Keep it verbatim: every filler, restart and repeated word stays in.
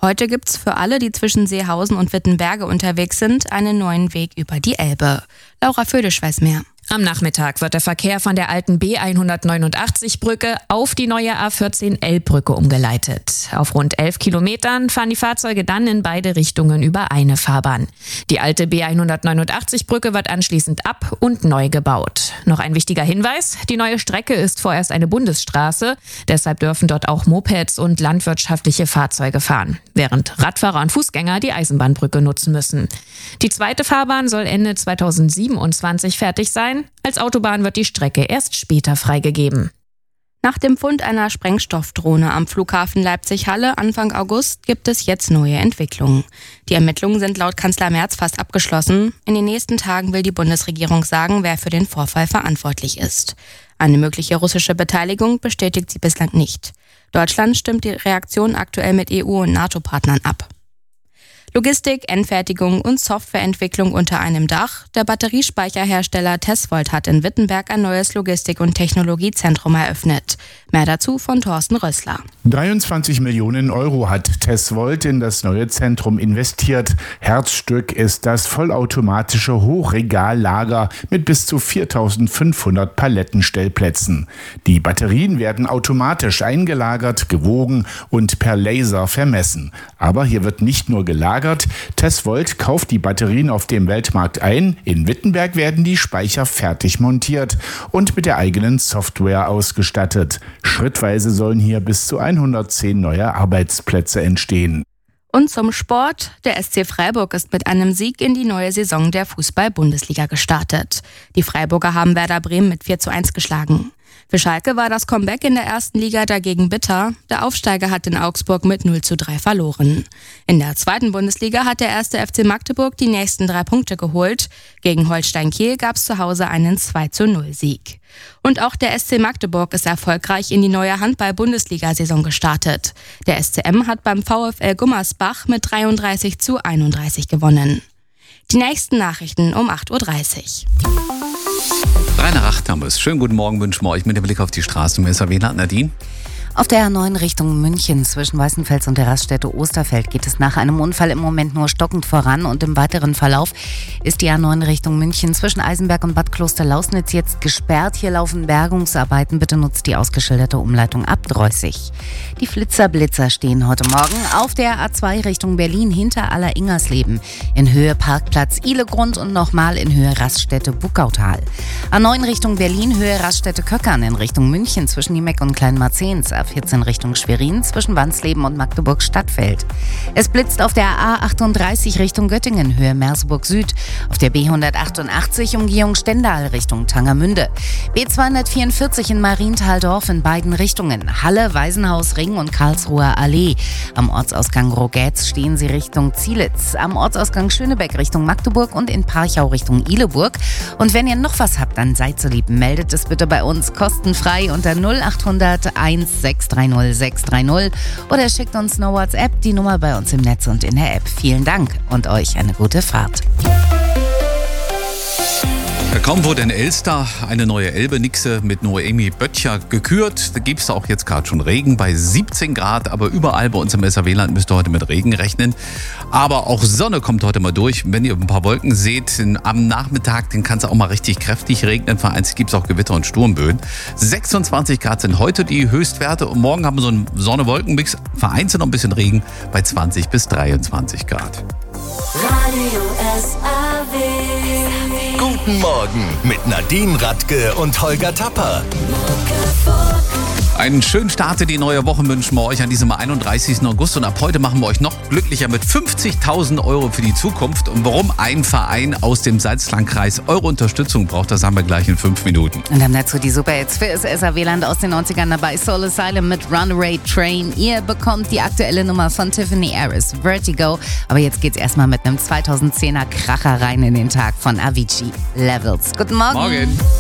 Heute gibt's für alle, die zwischen Seehausen und Wittenberge unterwegs sind, einen neuen Weg über die Elbe. Laura Födisch weiß mehr. Am Nachmittag wird der Verkehr von der alten B hundertneunundachtzig Brücke auf die neue A vierzehn Elbbrücke umgeleitet. Auf rund elf Kilometern fahren die Fahrzeuge dann in beide Richtungen über eine Fahrbahn. Die alte B hundertneunundachtzig Brücke wird anschließend ab- und neu gebaut. Noch ein wichtiger Hinweis: Die neue Strecke ist vorerst eine Bundesstraße. Deshalb dürfen dort auch Mopeds und landwirtschaftliche Fahrzeuge fahren, während Radfahrer und Fußgänger die Eisenbahnbrücke nutzen müssen. Die zweite Fahrbahn soll Ende zweitausendsiebenundzwanzig fertig sein. Als Autobahn wird die Strecke erst später freigegeben. Nach dem Fund einer Sprengstoffdrohne am Flughafen Leipzig-Halle Anfang August gibt es jetzt neue Entwicklungen. Die Ermittlungen sind laut Kanzler Merz fast abgeschlossen. In den nächsten Tagen will die Bundesregierung sagen, wer für den Vorfall verantwortlich ist. Eine mögliche russische Beteiligung bestätigt sie bislang nicht. Deutschland stimmt die Reaktion aktuell mit E U- und NATO-Partnern ab. Logistik, Endfertigung und Softwareentwicklung unter einem Dach. Der Batteriespeicherhersteller Tesvolt hat in Wittenberg ein neues Logistik- und Technologiezentrum eröffnet. Mehr dazu von Thorsten Rössler. dreiundzwanzig Millionen Euro hat Tesvolt in das neue Zentrum investiert. Herzstück ist das vollautomatische Hochregallager mit bis zu viertausendfünfhundert Palettenstellplätzen. Die Batterien werden automatisch eingelagert, gewogen und per Laser vermessen. Aber hier wird nicht nur gelagert. Tesvolt kauft die Batterien auf dem Weltmarkt ein. In Wittenberg werden die Speicher fertig montiert und mit der eigenen Software ausgestattet. Schrittweise sollen hier bis zu hundertzehn neue Arbeitsplätze entstehen. Und zum Sport. Der S C Freiburg ist mit einem Sieg in die neue Saison der Fußball-Bundesliga gestartet. Die Freiburger haben Werder Bremen mit vier zu eins geschlagen. Für Schalke war das Comeback in der ersten Liga dagegen bitter. Der Aufsteiger hat in Augsburg mit null zu drei verloren. In der zweiten Bundesliga hat der erste F C Magdeburg die nächsten drei Punkte geholt. Gegen Holstein Kiel gab es zu Hause einen zwei zu null Sieg. Und auch der S C Magdeburg ist erfolgreich in die neue Handball-Bundesliga-Saison gestartet. Der S C M hat beim VfL Gummersbach mit dreiunddreißig zu einunddreißig gewonnen. Die nächsten Nachrichten um acht Uhr dreißig. Rainer Rachthammers, schönen guten Morgen wünschen wir euch mit dem Blick auf die Straßen im S R W-Land. Nadine? Auf der A neun Richtung München zwischen Weißenfels und der Raststätte Osterfeld geht es nach einem Unfall im Moment nur stockend voran und im weiteren Verlauf ist die A neun Richtung München zwischen Eisenberg und Bad Klosterlausnitz jetzt gesperrt. Hier laufen Bergungsarbeiten. Bitte nutzt die ausgeschilderte Umleitung ab Drossig. Die Flitzer-Blitzer stehen heute Morgen auf der A zwei Richtung Berlin hinter Aller-Ingersleben in Höhe Parkplatz Ihlegrund und nochmal in Höhe Raststätte Buckautal. A neun Richtung Berlin Höhe Raststätte Köckern in Richtung München zwischen Niemeck und Kleinmarzens. A vierzehn Richtung Schwerin zwischen Wansleben und Magdeburg-Stadtfeld. Es blitzt auf der A achtunddreißig Richtung Göttingen, Höhe Merseburg Süd. Auf der B hundertachtundachtzig Umgehung Stendal Richtung Tangermünde. B zweihundertvierundvierzig in Marienthal-Dorf in beiden Richtungen. Halle, Waisenhaus, Ring und Karlsruher Allee. Am Ortsausgang Rogetz stehen Sie Richtung Zielitz. Am Ortsausgang Schönebeck Richtung Magdeburg und in Parchau Richtung Ihleburg. Und wenn ihr noch was habt, dann seid so lieb, meldet es bitte bei uns kostenfrei unter null achthundert eins sechs drei null sechs drei null oder schickt uns eine WhatsApp, die Nummer bei uns im Netz und in der App. Vielen Dank und euch eine gute Fahrt. Kaum wurde in Elster eine neue Elbe-Nixe mit Noemi Böttcher gekürt. Da gibt es auch jetzt gerade schon Regen bei siebzehn Grad, aber überall bei uns im S R W-Land müsst ihr heute mit Regen rechnen. Aber auch Sonne kommt heute mal durch. Wenn ihr ein paar Wolken seht, am Nachmittag, den kann es auch mal richtig kräftig regnen. Vereinzelt gibt es auch Gewitter und Sturmböen. sechsundzwanzig Grad sind heute die Höchstwerte und morgen haben wir so einen Sonne-Wolken-Mix. Vereinzelt noch ein bisschen Regen bei zwanzig bis dreiundzwanzig Grad. Radio S R W. Guten Morgen mit Nadine Radke und Holger Tapper. Einen schönen Start in die neue Woche wünschen wir euch an diesem einunddreißigsten August. Und ab heute machen wir euch noch glücklicher mit fünfzigtausend Euro für die Zukunft. Und warum ein Verein aus dem Salzlandkreis eure Unterstützung braucht, das haben wir gleich in fünf Minuten. Und dann dazu die Super-Hits für das S R W-Land aus den neunzigern dabei. Soul Asylum mit Runaway Train. Ihr bekommt die aktuelle Nummer von Tiffany Harris, Vertigo. Aber jetzt geht's erstmal mit einem zweitausendzehner Kracher rein in den Tag von Avicii, Levels. Guten Morgen. Morgen.